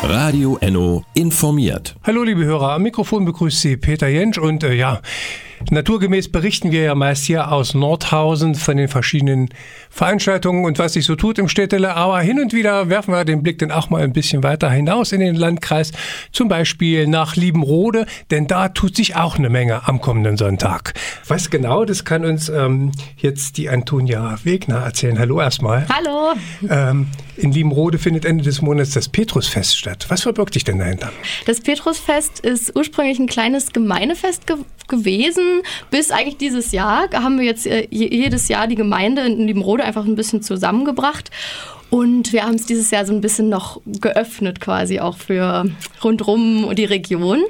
Radio Enno informiert. Hallo liebe Hörer, am Mikrofon begrüßt Sie Peter Jentsch und naturgemäß berichten wir ja meist hier aus Nordhausen von den verschiedenen Veranstaltungen und was sich so tut im Städtele, aber hin und wieder werfen wir den Blick dann auch mal ein bisschen weiter hinaus in den Landkreis, zum Beispiel nach Liebenrode, denn da tut sich auch eine Menge am kommenden Sonntag. Was genau, das kann uns jetzt die Antonia Wegner erzählen. Hallo erstmal. Hallo. In Liebenrode findet Ende des Monats das Petrusfest statt. Was verbirgt sich denn dahinter? Das Petrusfest ist ursprünglich ein kleines Gemeindefest gewesen. Bis eigentlich dieses Jahr haben wir jetzt jedes Jahr die Gemeinde in Liebenrode einfach ein bisschen zusammengebracht. Und wir haben es dieses Jahr so ein bisschen noch geöffnet quasi auch für rundrum die Region.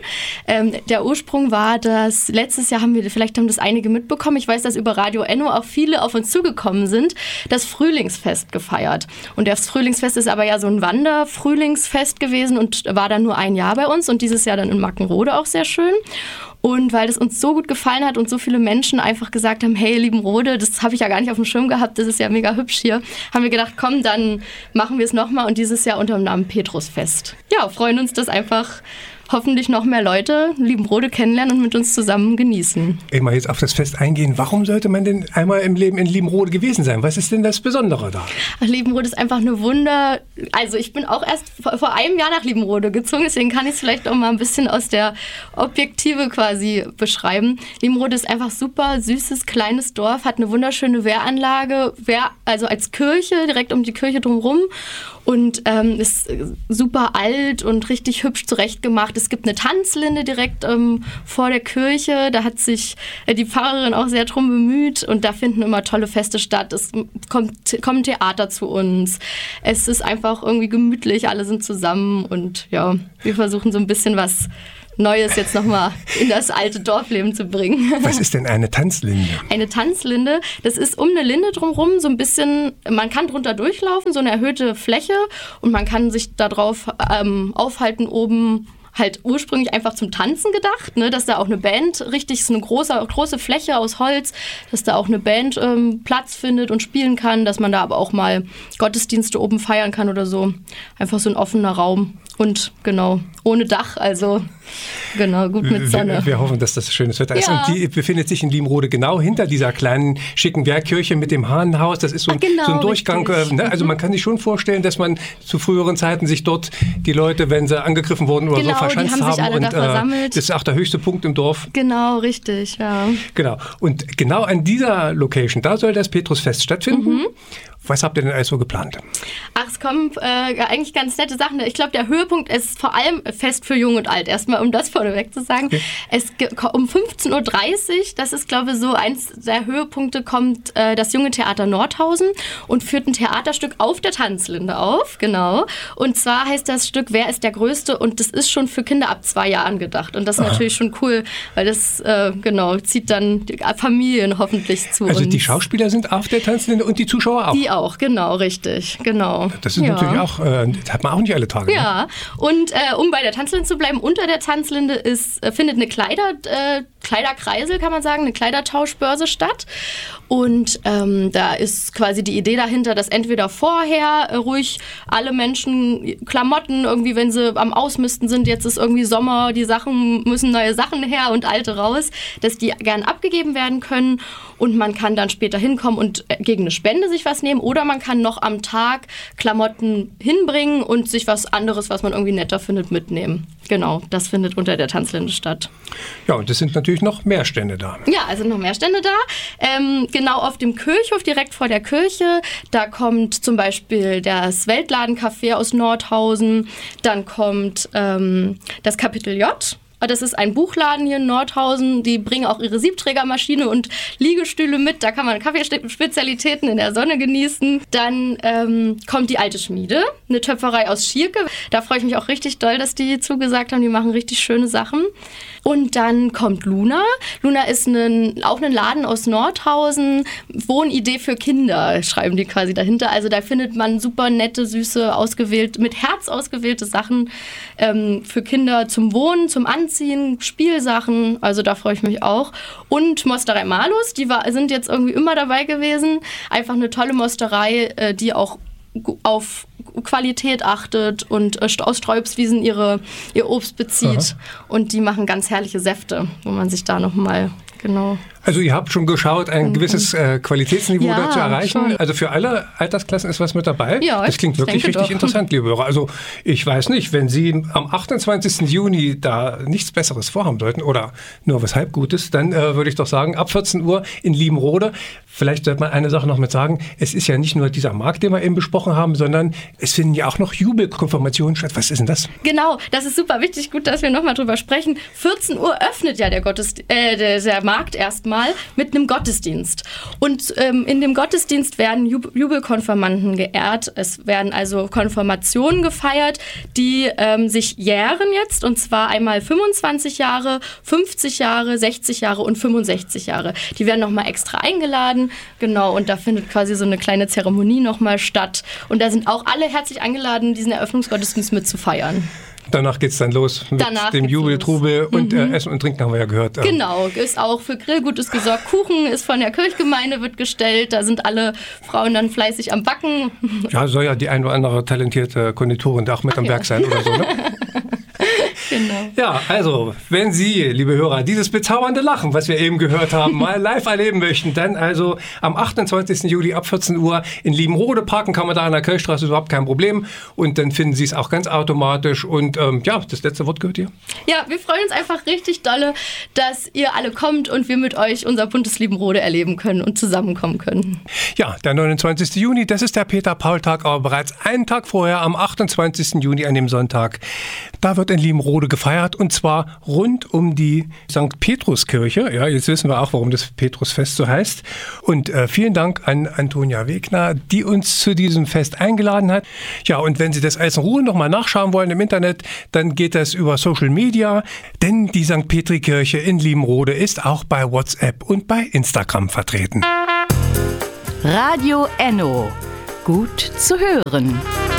Der Ursprung war, dass letztes Jahr vielleicht haben das einige mitbekommen, ich weiß, dass über Radio Enno auch viele auf uns zugekommen sind, das Frühlingsfest gefeiert. Und das Frühlingsfest ist aber ja so ein Wanderfrühlingsfest gewesen und war dann nur ein Jahr bei uns und dieses Jahr dann in Mackenrode auch sehr schön. Und weil das uns so gut gefallen hat und so viele Menschen einfach gesagt haben, hey, Liebenrode, das habe ich ja gar nicht auf dem Schirm gehabt, das ist ja mega hübsch hier, haben wir gedacht, komm, dann machen wir es nochmal und dieses Jahr unter dem Namen Petrusfest. Ja, freuen uns, dass einfach hoffentlich noch mehr Leute Liebenrode kennenlernen und mit uns zusammen genießen. Ich mal jetzt auf das Fest eingehen. Warum sollte man denn einmal im Leben in Liebenrode gewesen sein? Was ist denn das Besondere da? Ach, Liebenrode ist einfach eine Also ich bin auch erst vor einem Jahr nach Liebenrode gezogen, deswegen kann ich es vielleicht auch mal ein bisschen aus der Objektive quasi beschreiben. Liebenrode ist einfach super süßes, kleines Dorf, hat eine wunderschöne Wehranlage, also als Kirche, direkt um die Kirche drumherum. Und ist super alt und richtig hübsch zurechtgemacht. Es gibt eine Tanzlinde direkt vor der Kirche. Da hat sich die Pfarrerin auch sehr drum bemüht. Und da finden immer tolle Feste statt. Es kommt Theater zu uns. Es ist einfach irgendwie gemütlich. Alle sind zusammen. Und ja, wir versuchen so ein bisschen was Neues jetzt nochmal in das alte Dorfleben zu bringen. Was ist denn eine Tanzlinde? Eine Tanzlinde, das ist um eine Linde drumherum so ein bisschen, man kann drunter durchlaufen, so eine erhöhte Fläche und man kann sich da drauf aufhalten oben. Halt ursprünglich einfach zum Tanzen gedacht, ne, dass da auch eine Band, richtig so eine große Fläche aus Holz, dass da auch eine Band Platz findet und spielen kann, dass man da aber auch mal Gottesdienste oben feiern kann oder so. Einfach so ein offener Raum und genau, ohne Dach, also genau, gut mit Sonne. Wir hoffen, dass das schönes Wetter ist. Ja. Und die befindet sich in Liebenrode genau hinter dieser kleinen, schicken Wehrkirche mit dem Hahnenhaus. Das ist so ein Durchgang. Ne? Also man kann sich schon vorstellen, dass man zu früheren Zeiten sich dort die Leute, wenn sie angegriffen wurden oder so, verschanzt die haben. Sich alle und da versammelt. Das ist auch der höchste Punkt im Dorf. Genau, richtig, ja. Genau. Und genau an dieser Location, da soll das Petrusfest stattfinden. Mhm. Was habt ihr denn alles so geplant? Ach, es kommen eigentlich ganz nette Sachen. Ich glaube, der Höhepunkt ist vor allem Fest für Jung und Alt. Erstmal, um das vorneweg zu sagen. Okay. Um 15.30 Uhr, das ist, glaube ich, so eins der Höhepunkte, kommt das Junge Theater Nordhausen und führt ein Theaterstück auf der Tanzlinde auf. Genau. Und zwar heißt das Stück Wer ist der Größte? Und das ist schon für Kinder ab 2 Jahren gedacht. Und das ist natürlich schon cool, weil das zieht dann die Familien hoffentlich zu uns. Also die Schauspieler sind auf der Tanzlinde und die Zuschauer auch? Die auch, genau, richtig, genau. Das ist natürlich auch, das hat man auch nicht alle Tage. Ja, ne? Und um bei der Tanzlinde zu bleiben, unter der Tanzlinde findet eine Kleiderkreisel, kann man sagen, eine Kleidertauschbörse statt. Und da ist quasi die Idee dahinter, dass entweder vorher ruhig alle Menschen Klamotten irgendwie, wenn sie am Ausmisten sind, jetzt ist irgendwie Sommer, müssen neue Sachen her und alte raus, dass die gern abgegeben werden können und man kann dann später hinkommen und gegen eine Spende sich was nehmen oder man kann noch am Tag Klamotten hinbringen und sich was anderes, was man irgendwie netter findet, mitnehmen. Genau, das findet unter der Tanzlinde statt. Ja, und es sind natürlich noch mehr Stände da. Ja, es sind noch mehr Stände da. Genau auf dem Kirchhof, direkt vor der Kirche, da kommt zum Beispiel das Weltladencafé aus Nordhausen, dann kommt das Kapitel J. Das ist ein Buchladen hier in Nordhausen. Die bringen auch ihre Siebträgermaschine und Liegestühle mit. Da kann man Kaffeespezialitäten in der Sonne genießen. Dann kommt die Alte Schmiede, eine Töpferei aus Schierke. Da freue ich mich auch richtig doll, dass die zugesagt haben. Die machen richtig schöne Sachen. Und dann kommt Luna. Luna ist auch ein Laden aus Nordhausen. Wohnidee für Kinder, schreiben die quasi dahinter. Also da findet man super nette, süße, mit Herz ausgewählte Sachen für Kinder zum Wohnen, zum Anziehen, Spielsachen. Also da freue ich mich auch. Und Mosterei Malus, die sind jetzt irgendwie immer dabei gewesen. Einfach eine tolle Mosterei, die auch auf Qualität achtet und aus Sträubswiesen ihr Obst bezieht. Und die machen ganz herrliche Säfte, wo man sich da nochmal genau... Also ihr habt schon geschaut, ein gewisses Qualitätsniveau da zu erreichen. Schon. Also für alle Altersklassen ist was mit dabei. Ja, das klingt wirklich richtig interessant, liebe Hörer. Also ich weiß nicht, wenn Sie am 28. Juni da nichts Besseres vorhaben sollten oder nur was Halbgutes, dann würde ich doch sagen, ab 14 Uhr in Liebenrode. Vielleicht sollte man eine Sache noch mit sagen. Es ist ja nicht nur dieser Markt, den wir eben besprochen haben, sondern es finden ja auch noch Jubelkonfirmationen statt. Was ist denn das? Genau, das ist super wichtig. Gut, dass wir nochmal drüber sprechen. 14 Uhr öffnet ja der Markt erstmal mit einem Gottesdienst. Und in dem Gottesdienst werden Jubelkonfirmanden geehrt. Es werden also Konfirmationen gefeiert, die sich jähren jetzt. Und zwar einmal 25 Jahre, 50 Jahre, 60 Jahre und 65 Jahre. Die werden nochmal extra eingeladen. Genau, und da findet quasi so eine kleine Zeremonie nochmal statt. Und da sind auch alle herzlich eingeladen, diesen Eröffnungsgottesdienst mitzufeiern. Danach geht es dann los mit dem Jubeltrubel und Essen und Trinken haben wir ja gehört. Genau, ist auch für Grillgutes gesorgt. Kuchen ist von der Kirchgemeinde, wird gestellt. Da sind alle Frauen dann fleißig am Backen. Ja, soll ja die ein oder andere talentierte Konditorin da auch mit am Werk sein oder so, ne? Genau. Ja, also, wenn Sie, liebe Hörer, dieses bezaubernde Lachen, was wir eben gehört haben, mal live erleben möchten, dann also am 28. Juli ab 14 Uhr in Liebenrode. Parken kann man da an der Kirchstraße, überhaupt kein Problem. Und dann finden Sie es auch ganz automatisch. Und das letzte Wort gehört dir. Ja, wir freuen uns einfach richtig dolle, dass ihr alle kommt und wir mit euch unser buntes Liebenrode erleben können und zusammenkommen können. Ja, der 29. Juni, das ist der Peter-Paul-Tag, aber bereits einen Tag vorher, am 28. Juni, an dem Sonntag, da wird in Liebenrode gefeiert und zwar rund um die St. Petruskirche. Ja, jetzt wissen wir auch, warum das Petrusfest so heißt. Und vielen Dank an Antonia Wegner, die uns zu diesem Fest eingeladen hat. Ja, und wenn Sie das alles in Ruhe nochmal nachschauen wollen im Internet, dann geht das über Social Media, denn die St. Petri-Kirche in Liebenrode ist auch bei WhatsApp und bei Instagram vertreten. Radio Enno. Gut zu hören.